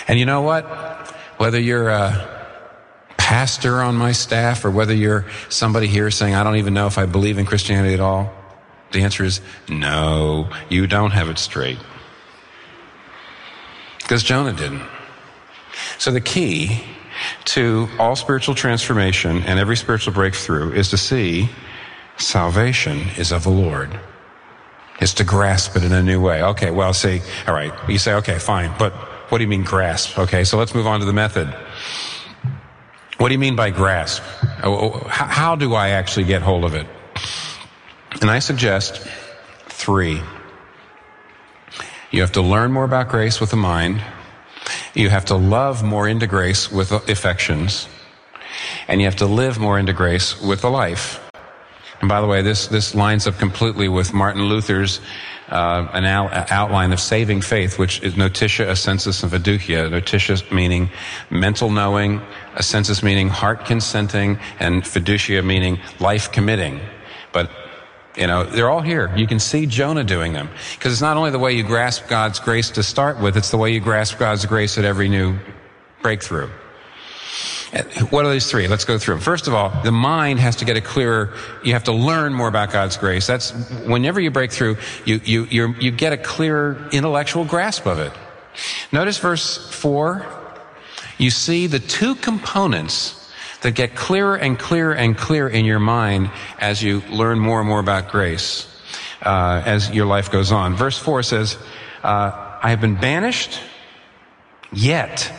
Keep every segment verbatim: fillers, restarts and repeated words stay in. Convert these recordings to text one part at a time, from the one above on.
And you know what? Whether you're a pastor on my staff or whether you're somebody here saying, I don't even know if I believe in Christianity at all, the answer is no, you don't have it straight. Because Jonah didn't. So the key to all spiritual transformation and every spiritual breakthrough is to see salvation is of the Lord. It's to grasp it in a new way. Okay, well, see, all right, you say, okay, fine, but what do you mean grasp? Okay, so let's move on to the method. What do you mean by grasp? How do I actually get hold of it? And I suggest three. You have to learn more about grace with the mind. You have to love more into grace with affections. And you have to live more into grace with the life. And by the way, this, this lines up completely with Martin Luther's uh, an out, outline of saving faith, which is notitia, assensus, and fiducia. Notitia meaning mental knowing, assensus meaning heart consenting, and fiducia meaning life committing. But, you know, they're all here. You can see Jonah doing them. Because it's not only the way you grasp God's grace to start with, it's the way you grasp God's grace at every new breakthrough. What are these three? Let's go through them. First of all, the mind has to get a clearer, you have to learn more about God's grace. That's, whenever you break through, you, you, you're, you get a clearer intellectual grasp of it. Notice verse four. You see the two components that get clearer and clearer and clearer in your mind as you learn more and more about grace, uh, as your life goes on. Verse four says, uh, I have been banished, yet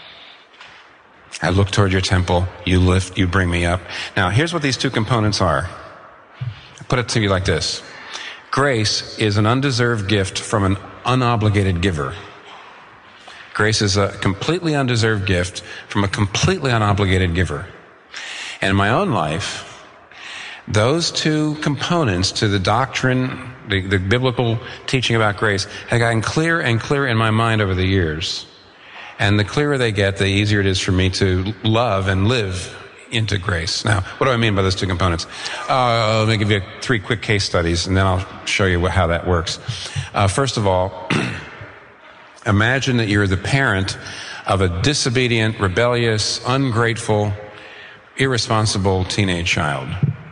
I look toward your temple, you lift, you bring me up. Now, here's what these two components are. I put it to you like this. Grace is an undeserved gift from an unobligated giver. Grace is a completely undeserved gift from a completely unobligated giver. And in my own life, those two components to the doctrine, the, the biblical teaching about grace, have gotten clearer and clearer in my mind over the years. And the clearer they get, the easier it is for me to love and live into grace. Now, what do I mean by those two components? Uh, let me give you three quick case studies, and then I'll show you how that works. Uh, first of all, imagine that you're the parent of a disobedient, rebellious, ungrateful, irresponsible teenage child.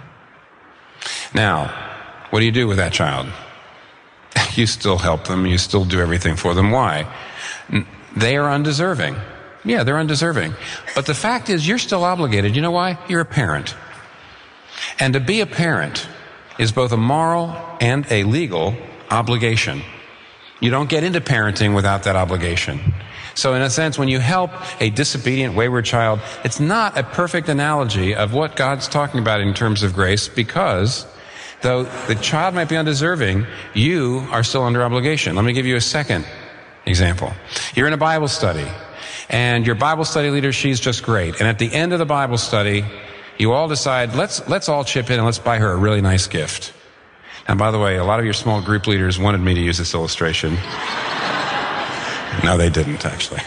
Now, what do you do with that child? You still help them. You still do everything for them. Why? They are undeserving. Yeah, they're undeserving. But the fact is, you're still obligated. You know why? You're a parent. And to be a parent is both a moral and a legal obligation. You don't get into parenting without that obligation. So in a sense, when you help a disobedient, wayward child, it's not a perfect analogy of what God's talking about in terms of grace, because though the child might be undeserving, you are still under obligation. Let me give you a second example. You're in a Bible study, and your Bible study leader, she's just great. And at the end of the Bible study, you all decide, let's let's all chip in and let's buy her a really nice gift. And by the way, a lot of your small group leaders wanted me to use this illustration. No, they didn't, actually.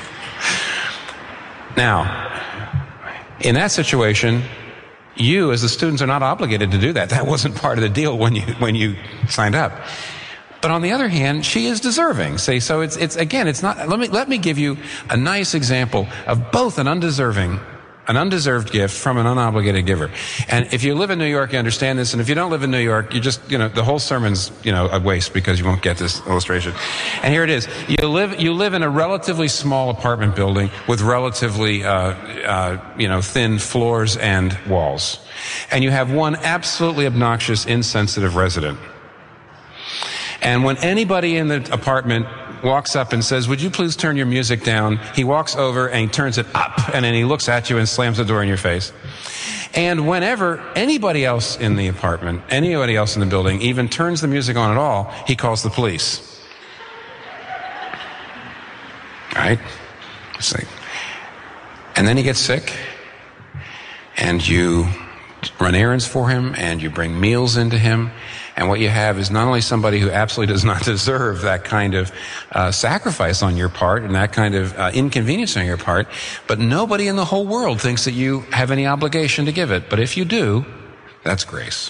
Now, in that situation, you as the students are not obligated to do that. That wasn't part of the deal when you when you signed up. But on the other hand, she is deserving. See, so it's it's again, it's not. Let me let me give you a nice example of both an undeserving, an undeserved gift from an unobligated giver. And if you live in New York, you understand this. And if you don't live in New York, you just you know the whole sermon's you know a waste because you won't get this illustration. And here it is. You live you live in a relatively small apartment building with relatively uh, uh, you know thin floors and walls, and you have one absolutely obnoxious, insensitive resident. And when anybody in the apartment walks up and says, would you please turn your music down? He walks over and he turns it up, and then he looks at you and slams the door in your face. And whenever anybody else in the apartment, anybody else in the building even turns the music on at all, he calls the police. All right? See. And then he gets sick, and you run errands for him, and you bring meals into him. And what you have is not only somebody who absolutely does not deserve that kind of uh, sacrifice on your part and that kind of uh, inconvenience on your part, but nobody in the whole world thinks that you have any obligation to give it. But if you do, that's grace.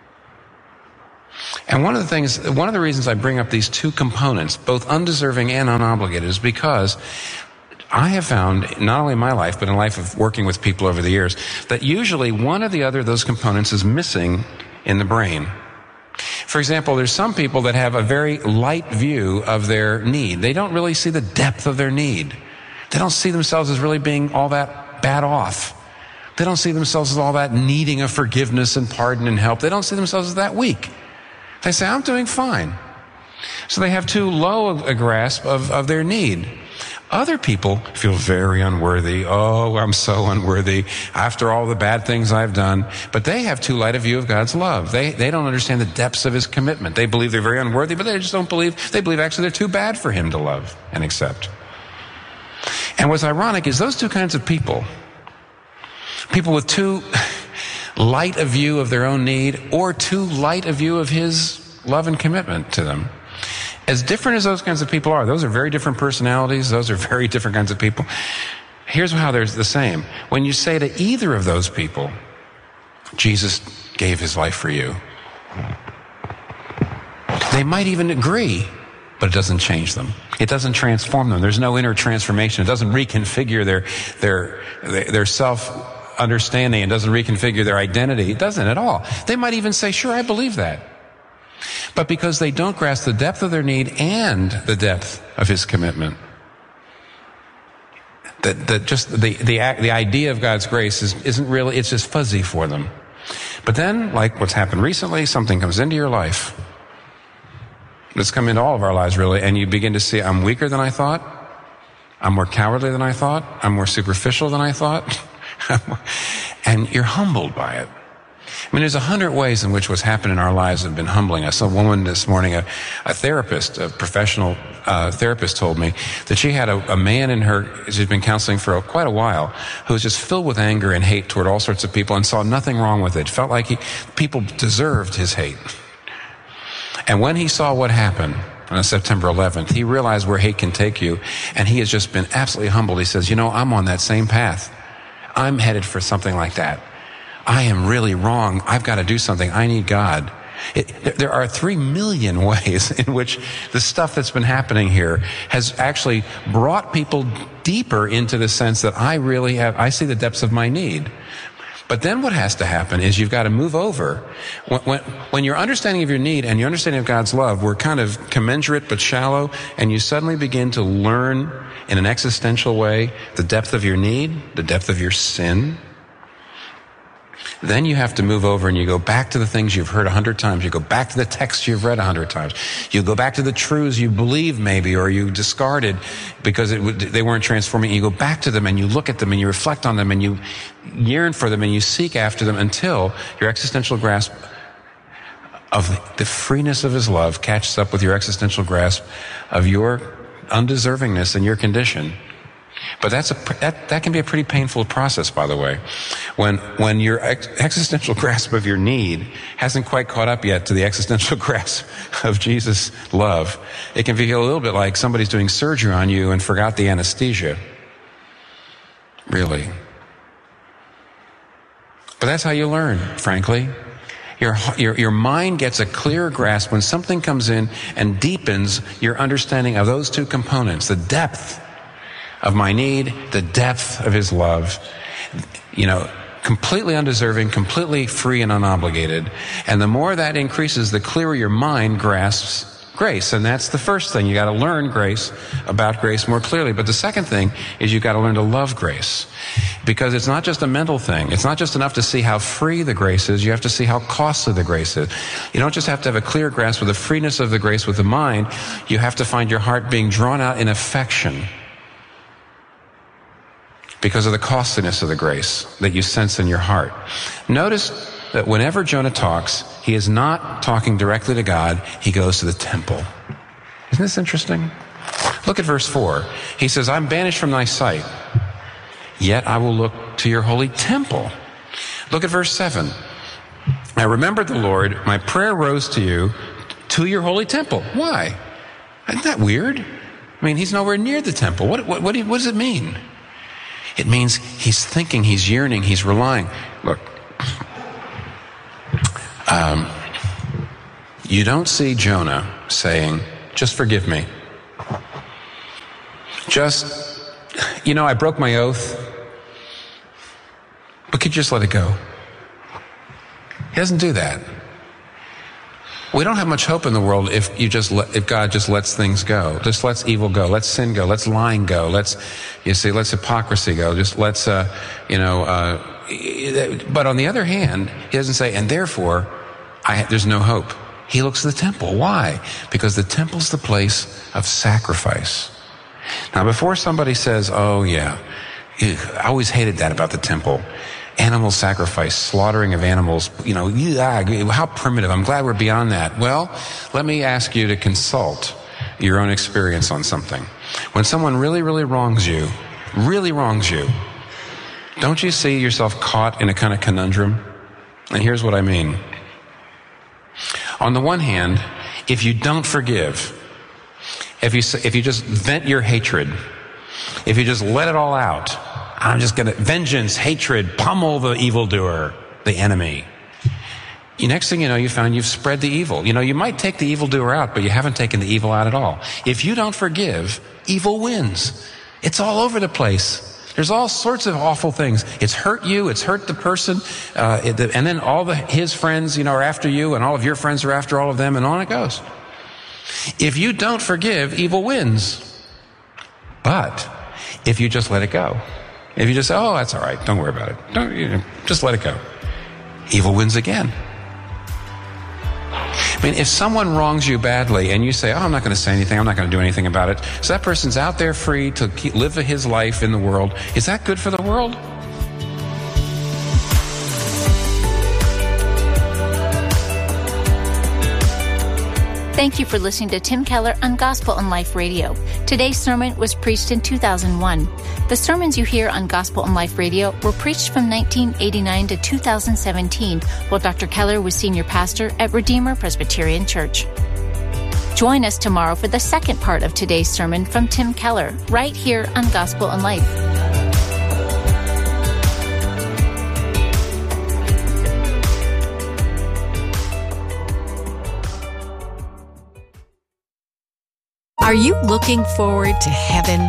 And one of the things, one of the reasons I bring up these two components, both undeserving and unobligated, is because I have found, not only in my life, but in the life of working with people over the years, that usually one or the other of those components is missing in the brain. For example, there's some people that have a very light view of their need. They don't really see the depth of their need. They don't see themselves as really being all that bad off. They don't see themselves as all that needing of forgiveness and pardon and help. They don't see themselves as that weak. They say, I'm doing fine. So they have too low a grasp of, of their need. Other people feel very unworthy. Oh, I'm so unworthy after all the bad things I've done. But they have too light a view of God's love. They they don't understand the depths of his commitment. They believe they're very unworthy, but they just don't believe, they believe actually they're too bad for him to love and accept. And what's ironic is those two kinds of people, people with too light a view of their own need or too light a view of his love and commitment to them, as different as those kinds of people are, those are very different personalities, those are very different kinds of people. Here's how they're the same. When you say to either of those people, Jesus gave his life for you, they might even agree, but it doesn't change them. It doesn't transform them. There's no inner transformation. It doesn't reconfigure their, their, their self-understanding. It doesn't reconfigure their identity. It doesn't at all. They might even say, sure, I believe that. But because they don't grasp the depth of their need and the depth of his commitment, that, that just the, the, the idea of God's grace is, isn't really, it's just fuzzy for them. But then, like what's happened recently, something comes into your life. It's come into all of our lives, really, and you begin to see, I'm weaker than I thought. I'm more cowardly than I thought. I'm more superficial than I thought. And you're humbled by it. I mean, there's a hundred ways in which what's happened in our lives have been humbling us. A woman this morning, a, a therapist, a professional uh, therapist told me that she had a, a man in her, she's been counseling for a, quite a while, who was just filled with anger and hate toward all sorts of people and saw nothing wrong with it. Felt like he, people deserved his hate. And when he saw what happened on September eleventh, he realized where hate can take you, and he has just been absolutely humbled. He says, you know, I'm on that same path. I'm headed for something like that. I am really wrong. I've got to do something. I need God. It, there are three million ways in which the stuff that's been happening here has actually brought people deeper into the sense that I really have, I see the depths of my need. But then what has to happen is you've got to move over. When, when, when your understanding of your need and your understanding of God's love were kind of commensurate but shallow, and you suddenly begin to learn in an existential way the depth of your need, the depth of your sin, then you have to move over and you go back to the things you've heard a hundred times. You go back to the texts you've read a hundred times. You go back to the truths you believe maybe, or you discarded because it, they weren't transforming. You go back to them and you look at them and you reflect on them and you yearn for them and you seek after them until your existential grasp of the freeness of his love catches up with your existential grasp of your undeservingness and your condition. But that's a, that, that can be a pretty painful process, by the way. When, when your ex- existential grasp of your need hasn't quite caught up yet to the existential grasp of Jesus' love, it can feel a little bit like somebody's doing surgery on you and forgot the anesthesia. Really. But that's how you learn, frankly. Your, your, your mind gets a clearer grasp when something comes in and deepens your understanding of those two components, the depth of my need, the depth of his love, you know, completely undeserving, completely free and unobligated. And the more that increases, the clearer your mind grasps grace. And that's the first thing. You got to learn grace, about grace more clearly. But the second thing is you got to learn to love grace. Because it's not just a mental thing. It's not just enough to see how free the grace is. You have to see how costly the grace is. You don't just have to have a clear grasp of the freeness of the grace with the mind. You have to find your heart being drawn out in affection because of the costliness of the grace that you sense in your heart. Notice that whenever Jonah talks, he is not talking directly to God. He goes to the temple. Isn't this interesting? Look at verse four. He says, I'm banished from thy sight, yet I will look to your holy temple. Look at verse seven. I remembered the Lord, my prayer rose to you, to your holy temple. Why? Isn't that weird? I mean, he's nowhere near the temple. What, what, what, what does it mean? It means he's thinking, he's yearning, he's relying. Look, um, you don't see Jonah saying, just forgive me. Just you know, I broke my oath, but could you just let it go? He doesn't do that. We don't have much hope in the world if you just let, if God just lets things go. Just lets evil go. Let's sin go. Let's lying go. Let's, you see, let's hypocrisy go. Just let's, uh, you know, uh, but on the other hand, he doesn't say, and therefore, I, there's no hope. He looks at the temple. Why? Because the temple's the place of sacrifice. Now, before somebody says, oh yeah, I always hated that about the temple. Animal sacrifice, slaughtering of animals, you know, how primitive. I'm glad we're beyond that. Well, let me ask you to consult your own experience on something. When someone really, really wrongs you, really wrongs you, don't you see yourself caught in a kind of conundrum? And here's what I mean. On the one hand, if you don't forgive, if you, if you just vent your hatred, if you just let it all out, I'm just going to, vengeance, hatred, pummel the evildoer, the enemy. The next thing you know, you found you've spread the evil. You know, you might take the evildoer out, but you haven't taken the evil out at all. If you don't forgive, evil wins. It's all over the place. There's all sorts of awful things. It's hurt you, it's hurt the person, uh, it, and then all the, his friends, you know, are after you, and all of your friends are after all of them, and on it goes. If you don't forgive, evil wins. But if you just let it go, if you just say, oh, that's all right, don't worry about it, don't, you know, just let it go, evil wins again. I mean, if someone wrongs you badly and you say, oh, I'm not going to say anything, I'm not going to do anything about it, so that person's out there free to keep, live his life in the world, is that good for the world? Thank you for listening to Tim Keller on Gospel and Life Radio. Today's sermon was preached in two thousand one. The sermons you hear on Gospel and Life Radio were preached from nineteen eighty-nine to two thousand seventeen, while Doctor Keller was senior pastor at Redeemer Presbyterian Church. Join us tomorrow for the second part of today's sermon from Tim Keller, right here on Gospel and Life. Are you looking forward to heaven?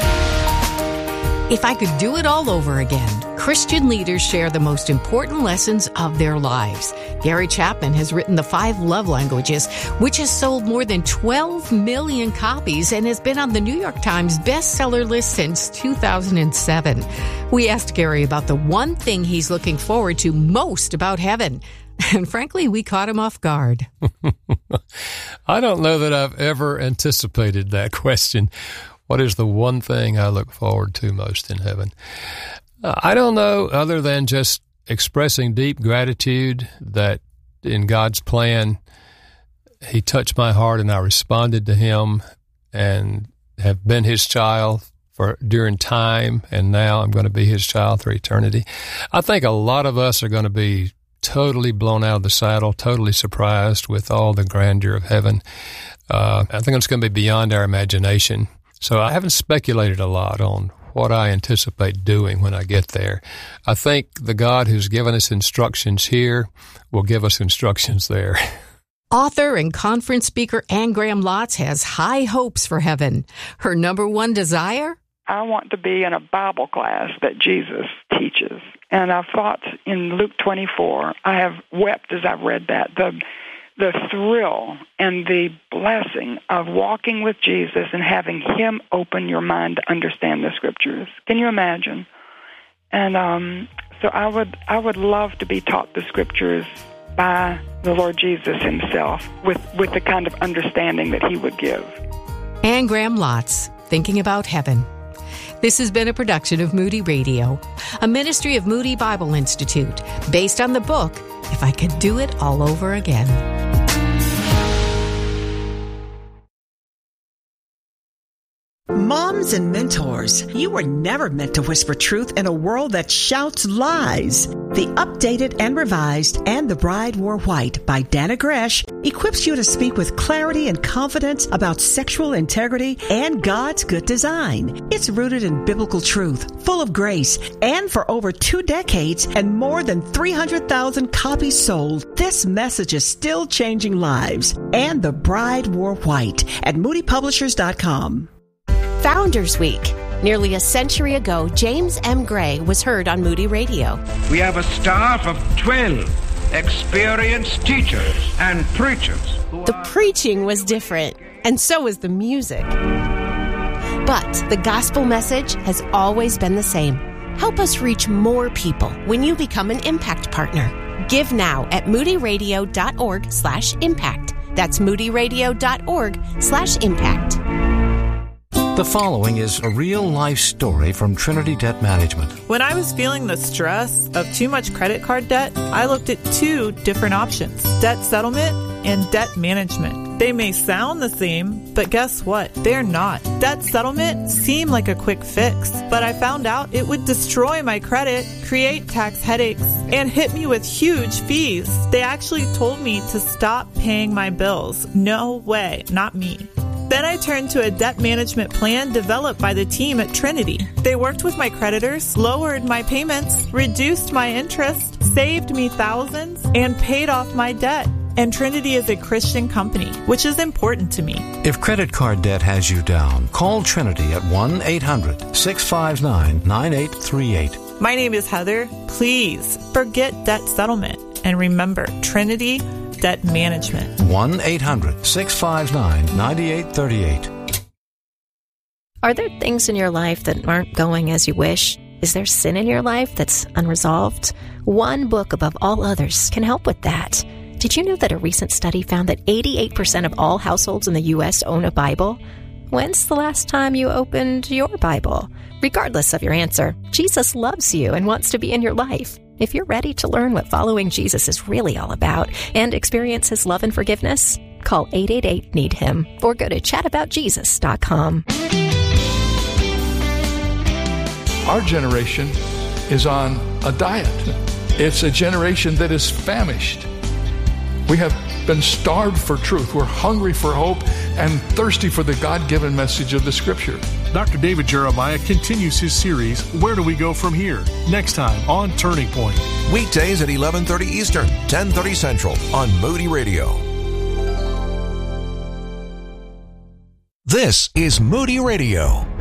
If I could do it all over again, Christian leaders share the most important lessons of their lives. Gary Chapman has written The Five Love Languages, which has sold more than twelve million copies and has been on the New York Times bestseller list since two thousand seven. We asked Gary about the one thing he's looking forward to most about heaven. And frankly, we caught him off guard. I don't know that I've ever anticipated that question. What is the one thing I look forward to most in heaven? Uh, I don't know, other than just expressing deep gratitude that in God's plan, He touched my heart and I responded to Him and have been His child for during time, and now I'm going to be His child for eternity. I think a lot of us are going to be totally blown out of the saddle, totally surprised with all the grandeur of heaven. Uh, I think it's going to be beyond our imagination. So I haven't speculated a lot on what I anticipate doing when I get there. I think the God who's given us instructions here will give us instructions there. Author and conference speaker Anne Graham Lotz has high hopes for heaven. Her number one desire? I want to be in a Bible class that Jesus teaches. And I've thought in Luke twenty-four, I have wept as I've read that, the the thrill and the blessing of walking with Jesus and having Him open your mind to understand the Scriptures. Can you imagine? And um, so I would I would love to be taught the Scriptures by the Lord Jesus Himself with, with the kind of understanding that He would give. Anne Graham Lotz, Thinking About Heaven. This has been a production of Moody Radio, a ministry of Moody Bible Institute, based on the book, If I Could Do It All Over Again. Moms and mentors, you were never meant to whisper truth in a world that shouts lies. The updated and revised And the Bride Wore White by Dana Gresh equips you to speak with clarity and confidence about sexual integrity and God's good design. It's rooted in biblical truth, full of grace, and for over two decades and more than three hundred thousand copies sold, this message is still changing lives. And the Bride Wore White at moody publishers dot com. Founders Week. Nearly a century ago, James M. Gray was heard on Moody Radio. We have a staff of twelve experienced teachers and preachers. The preaching was different, and so was the music. But the gospel message has always been the same. Help us reach more people when you become an Impact Partner. Give now at moodyradio.org slash impact. That's moodyradio.org slash impact. The following is a real-life story from Trinity Debt Management. When I was feeling the stress of too much credit card debt, I looked at two different options, debt settlement and debt management. They may sound the same, but guess what? They're not. Debt settlement seemed like a quick fix, but I found out it would destroy my credit, create tax headaches, and hit me with huge fees. They actually told me to stop paying my bills. No way, not me. Then I turned to a debt management plan developed by the team at Trinity. They worked with my creditors, lowered my payments, reduced my interest, saved me thousands, and paid off my debt. And Trinity is a Christian company, which is important to me. If credit card debt has you down, call Trinity at one eight hundred six five nine nine eight three eight. My name is Heather. Please forget debt settlement and remember Trinity Debt Management. one eight hundred six five nine nine eight three eight. Are there things in your life that aren't going as you wish? Is there sin in your life that's unresolved? One book above all others can help with that. Did you know that a recent study found that eighty-eight percent of all households in the U S own a Bible? When's the last time you opened your Bible? Regardless of your answer, Jesus loves you and wants to be in your life. If you're ready to learn what following Jesus is really all about and experience his love and forgiveness, call eight eight eight, need him or go to chat about jesus dot com. Our generation is on a diet. It's a generation that is famished. We have been starved for truth. We're hungry for hope and thirsty for the God-given message of the Scripture. Doctor David Jeremiah continues his series, Where Do We Go From Here? Next time on Turning Point. Weekdays at eleven thirty Eastern, ten thirty Central on Moody Radio. This is Moody Radio.